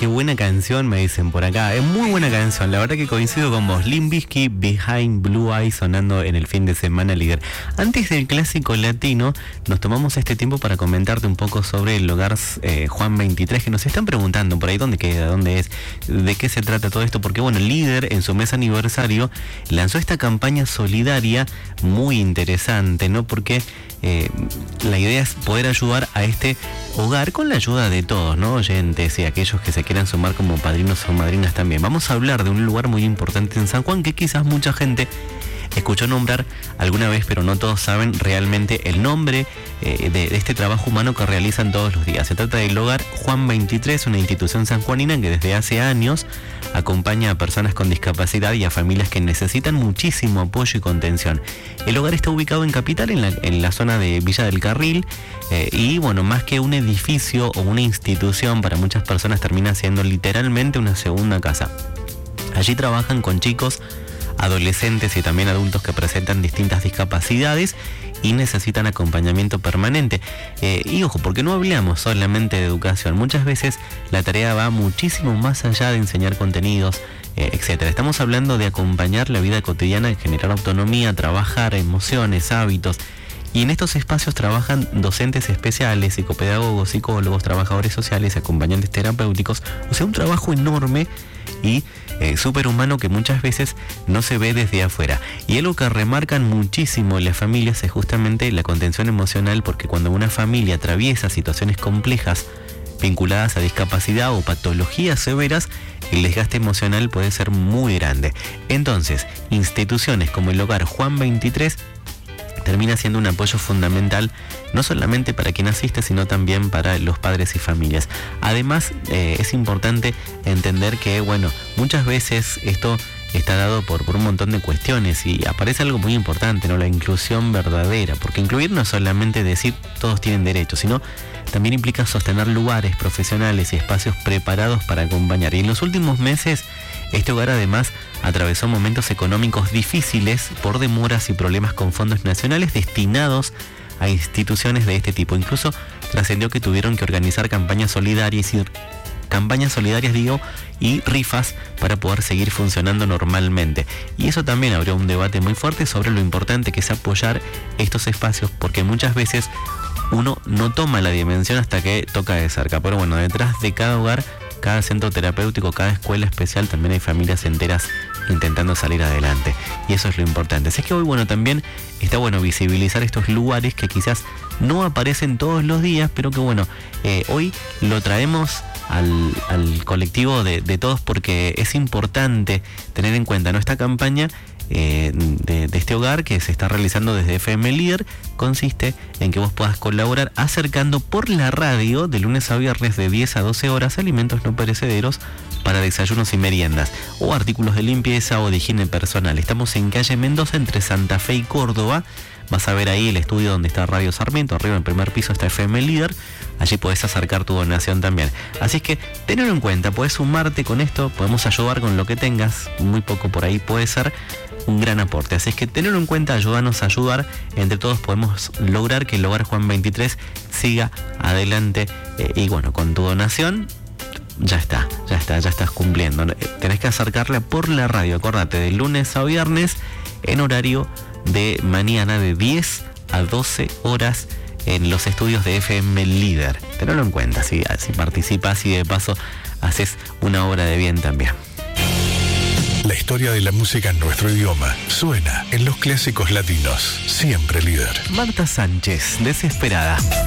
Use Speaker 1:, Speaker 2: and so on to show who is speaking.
Speaker 1: Qué buena canción, me dicen por acá. Es muy buena canción, la verdad que coincido con vos. Limp Bizkit, Behind Blue Eyes, sonando en el fin de semana líder. Antes del clásico latino, nos tomamos este tiempo para comentarte un poco sobre el hogar Juan 23, que nos están preguntando por ahí dónde queda, dónde es, de qué se trata todo esto, porque bueno, Líder en su mes aniversario lanzó esta campaña solidaria muy interesante, ¿no? Porque la idea es poder ayudar a este hogar con la ayuda de todos, ¿no? Oyentes y aquellos que se quieran sumar como padrinos o madrinas también. Vamos a hablar de un lugar muy importante en San Juan que quizás mucha gente escuchó nombrar alguna vez, pero no todos saben realmente el nombre de este trabajo humano que realizan todos los días. Se trata del hogar Juan 23, una institución sanjuanina que desde hace años acompaña a personas con discapacidad y a familias que necesitan muchísimo apoyo y contención. El hogar está ubicado en Capital, en la zona de Villa del Carril, y bueno, más que un edificio o una institución, para muchas personas termina siendo literalmente una segunda casa. Allí trabajan con chicos, adolescentes y también adultos que presentan distintas discapacidades y necesitan acompañamiento permanente. Y ojo, porque no hablamos solamente de educación. Muchas veces la tarea va muchísimo más allá de enseñar contenidos, etcétera. Estamos hablando de acompañar la vida cotidiana, de generar autonomía, trabajar emociones, hábitos. Y en estos espacios trabajan docentes especiales, psicopedagogos, psicólogos, trabajadores sociales, acompañantes terapéuticos. O sea, un trabajo enorme y superhumano que muchas veces no se ve desde afuera. Y algo que remarcan muchísimo las familias es justamente la contención emocional, porque cuando una familia atraviesa situaciones complejas vinculadas a discapacidad o patologías severas, el desgaste emocional puede ser muy grande. Entonces, instituciones como el hogar Juan 23 termina siendo un apoyo fundamental, no solamente para quien asiste, sino también para los padres y familias. Además, es importante entender que, bueno, muchas veces esto está dado por un montón de cuestiones y aparece algo muy importante, ¿no? La inclusión verdadera, porque incluir no es solamente decir todos tienen derechos, sino también implica sostener lugares profesionales y espacios preparados para acompañar. Y en los últimos meses, este hogar además atravesó momentos económicos difíciles por demoras y problemas con fondos nacionales destinados a instituciones de este tipo. Incluso trascendió que tuvieron que organizar campañas solidarias y rifas para poder seguir funcionando normalmente. Y eso también abrió un debate muy fuerte sobre lo importante que es apoyar estos espacios, porque muchas veces uno no toma la dimensión hasta que toca de cerca. Pero bueno, detrás de cada hogar, cada centro terapéutico, cada escuela especial, también hay familias enteras intentando salir adelante. Y eso es lo importante. Así que hoy, bueno, también está bueno visibilizar estos lugares que quizás no aparecen todos los días, pero que bueno, hoy lo traemos al colectivo de todos, porque es importante tener en cuenta, ¿no? Esta campaña de este hogar que se está realizando desde FM Líder consiste en que vos puedas colaborar acercando por la radio de lunes a viernes de 10 a 12 horas alimentos no perecederos para desayunos y meriendas, o artículos de limpieza o de higiene personal. Estamos en calle Mendoza, entre Santa Fe y Córdoba. Vas a ver ahí el estudio donde está Radio Sarmiento, arriba en el primer piso está FM Líder. Allí podés acercar tu donación también. Así es que tenelo en cuenta, podés sumarte con esto, podemos ayudar con lo que tengas, muy poco por ahí puede ser un gran aporte. Así es que tenelo en cuenta, ayúdanos a ayudar. Entre todos podemos lograr que el hogar Juan 23 siga adelante. Y bueno, con tu donación ya estás cumpliendo. Tenés que acercarla por la radio, acordate, de lunes a viernes en horario de mañana de 10 a 12 horas en los estudios de FM Líder. Tenlo en cuenta, si participas y de paso haces una obra de bien también.
Speaker 2: La historia de la música en nuestro idioma suena en los clásicos latinos. Siempre Líder.
Speaker 1: Marta Sánchez, Desesperada.